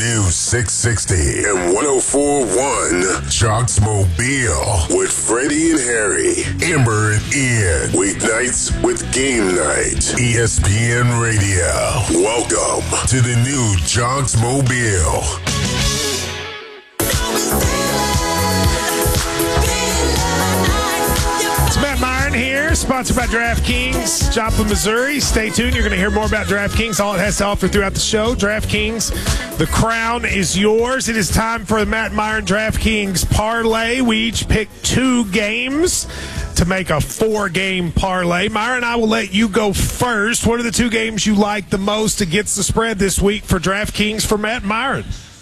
News 660 and 104.1 Jocks Mobile with Freddie and Harry, Amber and Ian. Weeknights with Game Night. ESPN Radio. Welcome to the new Jocks Mobile. It's Matt Myron here, sponsored by DraftKings, Joplin, Missouri. Stay tuned. You're going to hear more about DraftKings, all it has to offer throughout the show. DraftKings, the crown is yours. It is time for the Matt Myron DraftKings parlay. We each pick 2 games to make a 4-game parlay. Myron, I will let you go first. What are the 2 games you like the most against the spread this week for DraftKings for Matt Myron?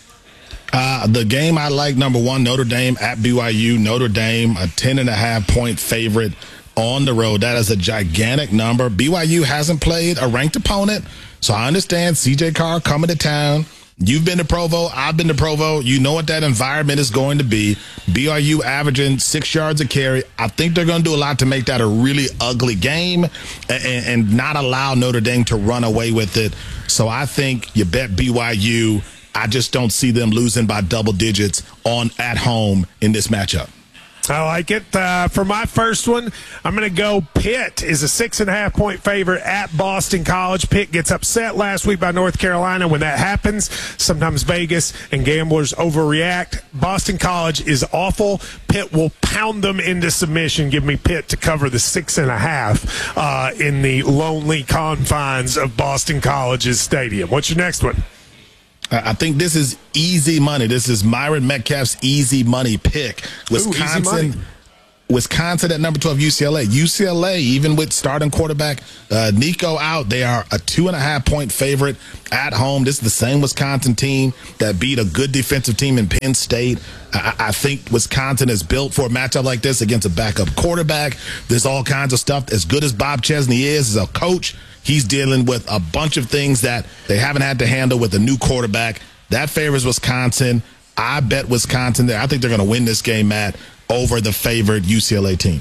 The game I like, number 1, Notre Dame at BYU. Notre Dame, a 10.5-point favorite on the road. That is a gigantic number. BYU hasn't played a ranked opponent, so I understand CJ Carr coming to town. You've been to Provo. I've been to Provo. You know what that environment is going to be. BYU averaging 6 yards a carry. I think they're going to do a lot to make that a really ugly game and not allow Notre Dame to run away with it. So I think you bet BYU. I just don't see them losing by double digits at home in this matchup. I like it. For my first one, I'm going to go Pitt is a 6.5-point favorite at Boston College. Pitt gets upset last week by North Carolina. When that happens, sometimes Vegas and gamblers overreact. Boston College is awful. Pitt will pound them into submission. Give me Pitt to cover the 6.5 in the lonely confines of Boston College's stadium. What's your next one? I think this is easy money. This is Myron Metcalf's easy money pick. Wisconsin at number 12, UCLA. UCLA, even with starting quarterback Nico out, they are a 2.5-point favorite at home. This is the same Wisconsin team that beat a good defensive team in Penn State. I think Wisconsin is built for a matchup like this against a backup quarterback. There's all kinds of stuff. As good as Bob Chesney is as a coach, he's dealing with a bunch of things that they haven't had to handle with a new quarterback. That favors Wisconsin. I bet Wisconsin there. I think they're going to win this game, Matt, over the favored UCLA team.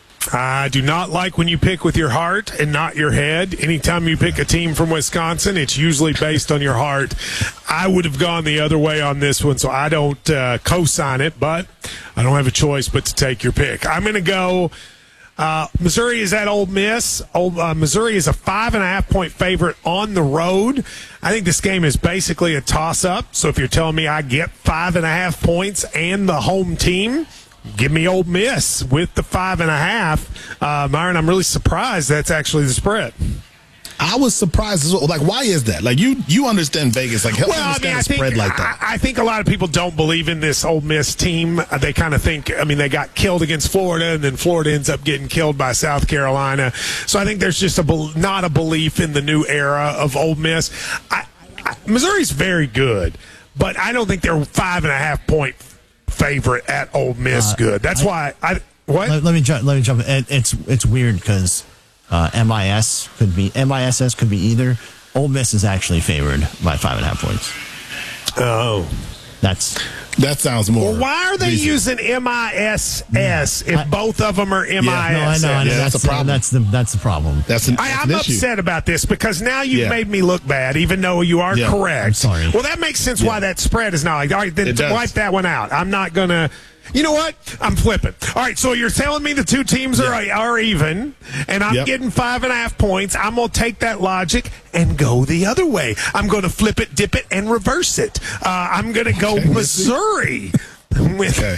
I do not like when you pick with your heart and not your head. Anytime you pick a team from Wisconsin, it's usually based on your heart. I would have gone the other way on this one, so I don't co-sign it, but I don't have a choice but to take your pick. I'm going to go Missouri is at Ole Miss. Missouri is a 5.5-point favorite on the road. I think this game is basically a toss-up, so if you're telling me I get 5.5 points and the home team, give me Ole Miss with the 5.5. Myron, I'm really surprised that's actually the spread. I was surprised as well. Like, why is that? Like, you understand Vegas. Like, help me understand a spread like that. I think a lot of people don't believe in this Ole Miss team. They kind of think, they got killed against Florida, and then Florida ends up getting killed by South Carolina. So I think there's just not a belief in the new era of Ole Miss. Missouri's very good, but I don't think they're 5.5-point favorite at Ole Miss good. That's why what? Let me jump. It's weird because MISS could be either. Ole Miss is actually favored by 5.5 points. Oh, that sounds more. Well, why are they using MISS if both of them are MISS? No, I know. Yeah, that's a problem. That's the problem. I'm upset about this because now you've made me look bad, even though you are correct. I'm sorry. Well, that makes sense why that spread is not like, all right, then wipe that one out. I'm not going to. You know what? I'm flipping. All right, so you're telling me the two teams are even, and I'm getting 5.5 points. I'm going to take that logic and go the other way. I'm going to flip it, dip it, and reverse it. I'm going to go Missouri. I'm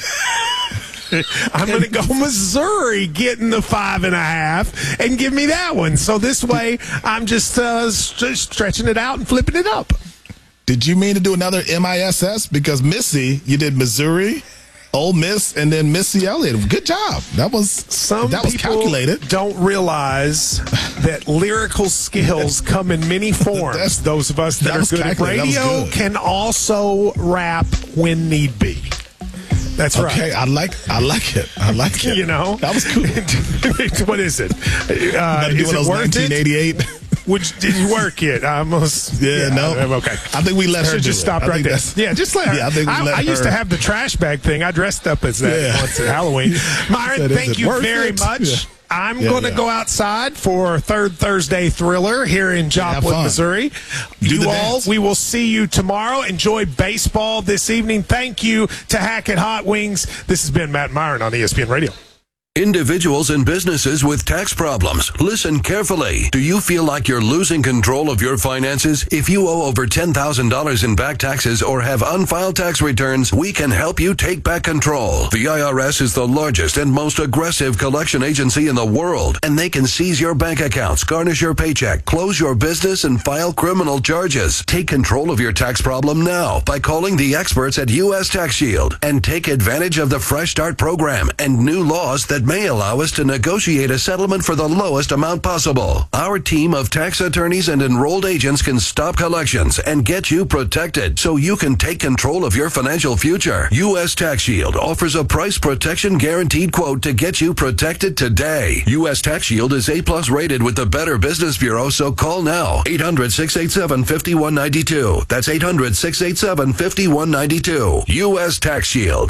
going to go Missouri getting the 5.5 and give me that one. So this way, I'm just stretching it out and flipping it up. Did you mean to do another MISS? Because Missy, you did Missouri, Ole Miss, and then Missy Elliott. Good job. That was calculated. Don't realize that lyrical skills come in many forms. Those of us that are good at radio can also rap when need be. That's right. Okay, I like it. You know, that was cool. What is it? Is it worth 1988? Did you work it? I almost. No. Okay. I think we let her just stop right there. Yeah, just let her. Yeah, I think we let her. I used to have the trash bag thing. I dressed up as that once at Halloween. Myron, thank you very much. I'm going to go outside for Third Thursday Thriller here in Joplin, Missouri. We will see you tomorrow. Enjoy baseball this evening. Thank you to Hackett Hot Wings. This has been Matt Myron on ESPN Radio. Individuals and businesses with tax problems, listen carefully. Do you feel like you're losing control of your finances? If you owe over $10,000 in back taxes or have unfiled tax returns, we can help you take back control. The IRS is the largest and most aggressive collection agency in the world, and they can seize your bank accounts, garnish your paycheck, close your business, and file criminal charges. Take control of your tax problem now by calling the experts at U.S. Tax Shield and take advantage of the Fresh Start program and new laws that may allow us to negotiate a settlement for the lowest amount possible. Our team of tax attorneys and enrolled agents can stop collections and get you protected so you can take control of your financial future. U.S. Tax Shield offers a price protection guaranteed quote to get you protected today. U.S. Tax Shield is A+ rated with the Better Business Bureau, so call now. 800-687-5192. That's 800-687-5192. U.S. Tax Shield.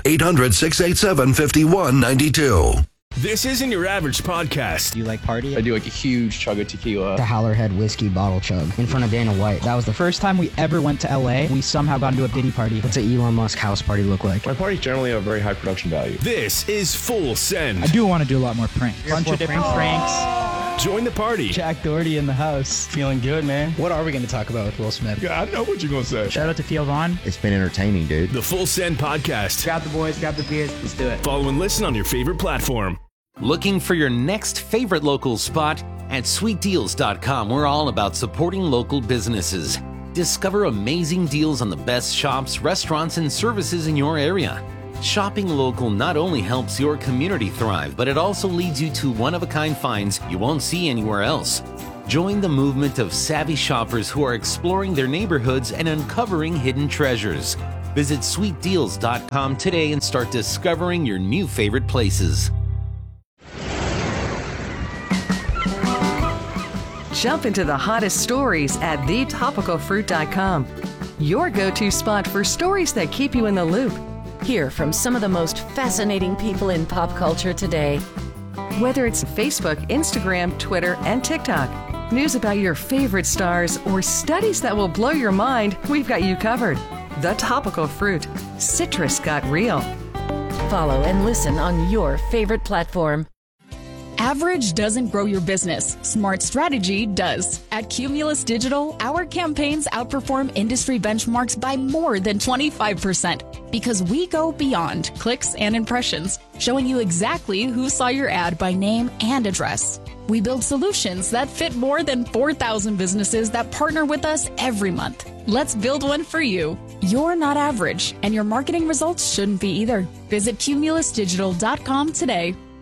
800-687-5192. This isn't your average podcast. Do you like party? I do like a huge chug of tequila. The Howlerhead whiskey bottle chug in front of Dana White. That was the first time we ever went to LA. We somehow got into a Diddy party. What's an Elon Musk house party look like? My parties generally have very high production value. This is Full Send. I do want to do a lot more pranks. Bunch of different pranks. Join the party. Jack Doherty in the house. Feeling good, man. What are we going to talk about with Will Smith? I know what you're going to say. Shout out to Theo Vaughn. It's been entertaining, dude. The Full Send podcast. Grab the boys, grab the beers. Let's do it. Follow and listen on your favorite platform. Looking for your next favorite local spot? At sweetdeals.com, we're all about supporting local businesses. Discover amazing deals on the best shops, restaurants, and services in your area. Shopping local not only helps your community thrive, but it also leads you to one-of-a-kind finds you won't see anywhere else. Join the movement of savvy shoppers who are exploring their neighborhoods and uncovering hidden treasures. Visit sweetdeals.com today and start discovering your new favorite places. Jump into the hottest stories at thetopicalfruit.com. Your go-to spot for stories that keep you in the loop. Hear from some of the most fascinating people in pop culture today. Whether it's Facebook, Instagram, Twitter, and TikTok, news about your favorite stars, or studies that will blow your mind, we've got you covered. The Topical Fruit. Citrus got real. Follow and listen on your favorite platform. Average doesn't grow your business. Smart strategy does. At Cumulus Digital, our campaigns outperform industry benchmarks by more than 25% because we go beyond clicks and impressions, showing you exactly who saw your ad by name and address. We build solutions that fit more than 4,000 businesses that partner with us every month. Let's build one for you. You're not average, and your marketing results shouldn't be either. Visit cumulusdigital.com today.